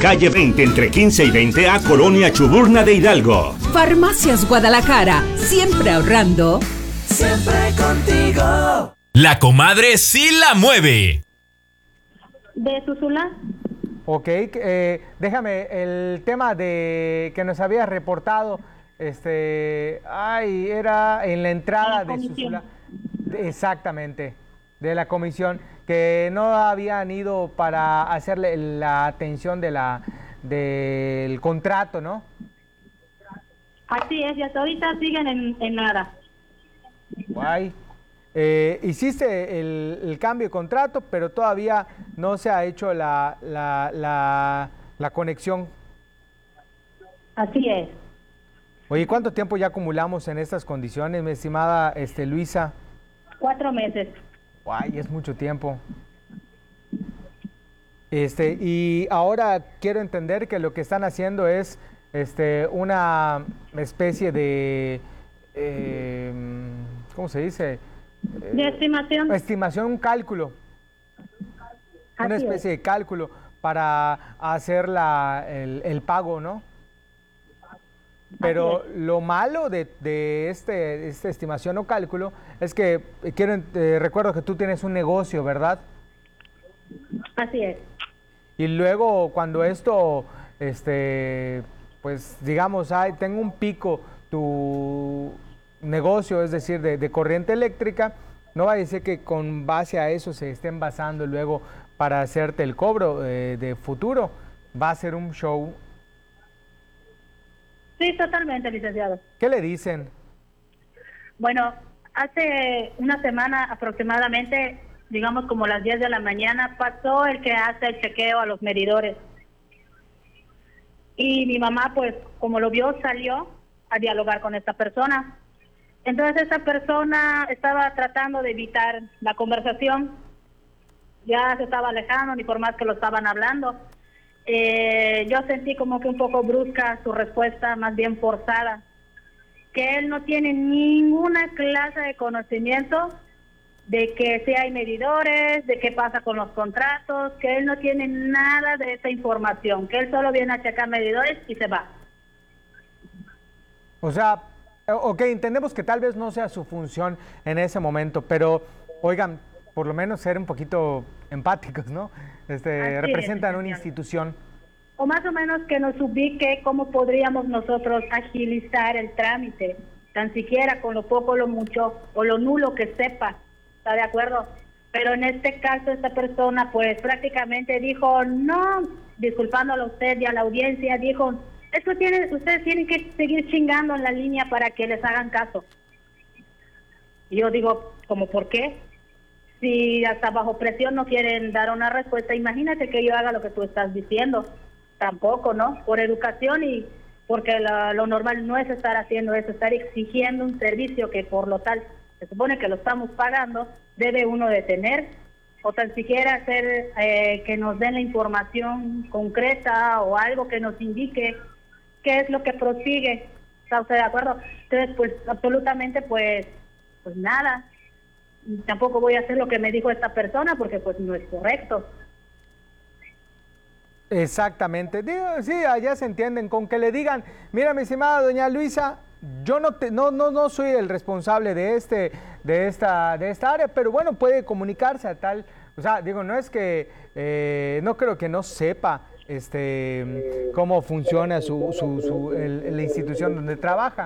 calle 20 entre 15 y 20 a Colonia Chuburna de Hidalgo. Farmacias Guadalajara, siempre ahorrando. Siempre contigo. La comadre sí la mueve. ¿De Susula? Ok, déjame el tema de que nos habías reportado, era en la entrada de Susula, exactamente, de la comisión, que no habían ido para hacerle la atención del contrato, ¿no? Así es, y hasta ahorita siguen en nada. Guay. Hiciste el cambio de contrato, pero todavía no se ha hecho la conexión. Así es. Oye, ¿cuánto tiempo ya acumulamos en estas condiciones, mi estimada Luisa? 4 meses. Guay, es mucho tiempo. Y ahora quiero entender que lo que están haciendo es una especie de ¿cómo se dice? De estimación. Estimación, un cálculo. Una especie de cálculo para hacer el pago, ¿no? Pero lo malo de esta estimación o cálculo es que recuerdo que tú tienes un negocio, ¿verdad? Así es. Y luego cuando esto, pues digamos, tengo un pico, tu negocio, es decir, de corriente eléctrica, no va a decir que con base a eso se estén basando luego para hacerte el cobro de futuro. Va a ser un show. Sí, totalmente, licenciado. ¿Qué le dicen? Bueno, hace una semana aproximadamente, digamos como las 10 de la mañana, pasó el que hace el chequeo a los medidores. Y mi mamá, pues, como lo vio, salió a dialogar con esta persona. Entonces esa persona estaba tratando de evitar la conversación, ya se estaba alejando, ni por más que lo estaban hablando. Yo sentí como que un poco brusca su respuesta, más bien forzada, que él no tiene ninguna clase de conocimiento de que si hay medidores, de qué pasa con los contratos, que él no tiene nada de esa información, que él solo viene a checar medidores y se va. O sea, ok, entendemos que tal vez no sea su función en ese momento, pero, oigan, por lo menos ser un poquito empáticos, ¿no? Representan una institución. O más o menos que nos ubique cómo podríamos nosotros agilizar el trámite, tan siquiera con lo poco, lo mucho o lo nulo que sepa, ¿está de acuerdo? Pero en este caso esta persona pues prácticamente dijo, no, disculpándolo a usted y a la audiencia, dijo, ustedes tienen que seguir chingando en la línea para que les hagan caso. Y yo digo, ¿cómo por qué? Si hasta bajo presión no quieren dar una respuesta, imagínate que yo haga lo que tú estás diciendo. Tampoco, ¿no? Por educación y porque lo normal no es estar haciendo eso, estar exigiendo un servicio que por lo tal se supone que lo estamos pagando, debe uno de tener, o tan siquiera hacer que nos den la información concreta o algo que nos indique qué es lo que prosigue. ¿Está usted de acuerdo? Entonces, pues absolutamente, pues nada. Tampoco voy a hacer lo que me dijo esta persona porque pues no es correcto. Exactamente. Sí, allá se entienden con que le digan, mira, mi estimada doña Luisa, yo no soy el responsable de esta área, pero bueno, puede comunicarse a tal, o sea, digo, no es que no creo que no sepa cómo funciona la institución donde trabaja.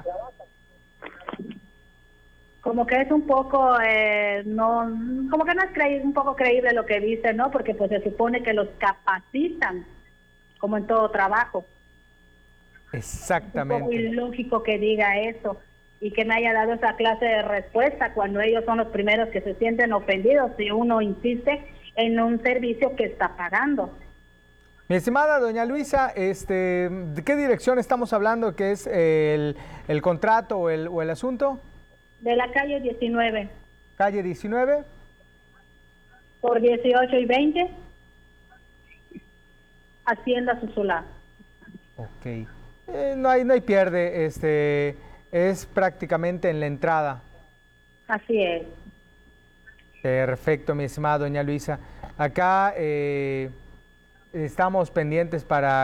Como que es un poco, como que no es un poco creíble lo que dice, ¿no? Porque pues se supone que los capacitan, como en todo trabajo. Exactamente. Es un poco ilógico que diga eso y que me haya dado esa clase de respuesta cuando ellos son los primeros que se sienten ofendidos si uno insiste en un servicio que está pagando. Mi estimada doña Luisa, ¿de qué dirección estamos hablando? ¿Qué es el contrato o el asunto? De la calle 19. ¿Calle 19? Por 18 y 20. Hacienda Susula. Ok. No hay pierde, es prácticamente en la entrada. Así es. Perfecto, mi estimada doña Luisa. Acá estamos pendientes para